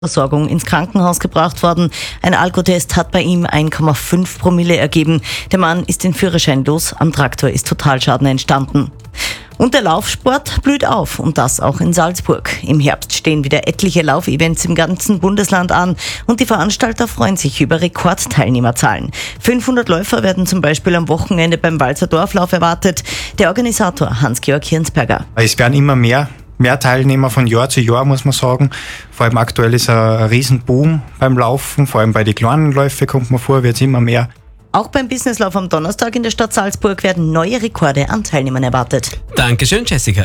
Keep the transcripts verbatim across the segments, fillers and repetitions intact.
Versorgung ins Krankenhaus gebracht worden. Ein Alkotest hat bei ihm eins Komma fünf Promille ergeben. Der Mann ist den Führerschein los, am Traktor ist Totalschaden entstanden. Und der Laufsport blüht auf, und das auch in Salzburg. Im Herbst stehen wieder etliche Laufevents im ganzen Bundesland an und die Veranstalter freuen sich über Rekordteilnehmerzahlen. fünfhundert Läufer werden zum Beispiel am Wochenende beim Walzer Dorflauf erwartet. Der Organisator Hans-Georg Hirnsberger. Es werden immer mehr. Mehr Teilnehmer von Jahr zu Jahr, muss man sagen. Vor allem aktuell ist ein Riesenboom beim Laufen. Vor allem bei den kleinen Läufen kommt man vor, wird es immer mehr. Auch beim Businesslauf am Donnerstag in der Stadt Salzburg werden neue Rekorde an Teilnehmern erwartet. Dankeschön, Jessica.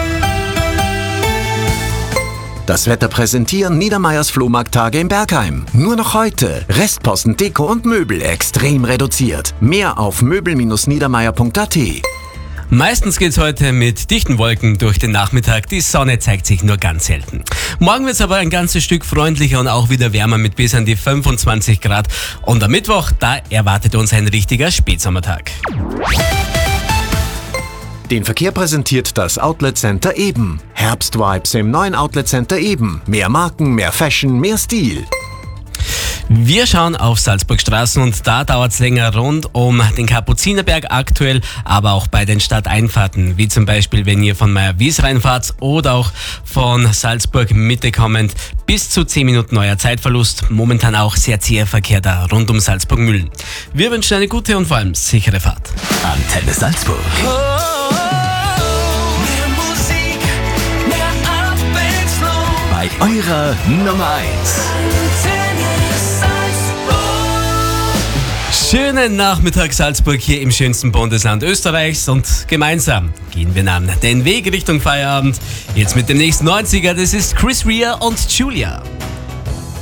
Das Wetter präsentieren Niedermeyers Flohmarkttage in Bergheim. Nur noch heute. Restposten, Deko und Möbel extrem reduziert. Mehr auf möbel Bindestrich niedermeyer Punkt a t. Meistens geht's heute mit dichten Wolken durch den Nachmittag. Die Sonne zeigt sich nur ganz selten. Morgen wird's aber ein ganzes Stück freundlicher und auch wieder wärmer mit bis an die fünfundzwanzig Grad. Und am Mittwoch, da erwartet uns ein richtiger Spätsommertag. Den Verkehr präsentiert das Outlet Center Eben. Herbstvibes im neuen Outlet Center Eben. Mehr Marken, mehr Fashion, mehr Stil. Wir schauen auf Salzburgstraßen und da dauert's länger rund um den Kapuzinerberg aktuell, aber auch bei den Stadteinfahrten, wie zum Beispiel, wenn ihr von Meyer-Wies reinfahrt oder auch von Salzburg Mitte kommend, bis zu zehn Minuten euer Zeitverlust. Momentan auch sehr zäher Verkehr da rund um Salzburg-Mühlen. Wir wünschen eine gute und vor allem sichere Fahrt. Antenne Salzburg. Oh, oh, oh. Mehr Musik, mehr Abwechslung. Bei eurer Nummer eins. Schönen Nachmittag Salzburg hier im schönsten Bundesland Österreichs und gemeinsam gehen wir dann den Weg Richtung Feierabend. Jetzt mit dem nächsten neunziger, das ist Chris Rea und Julia.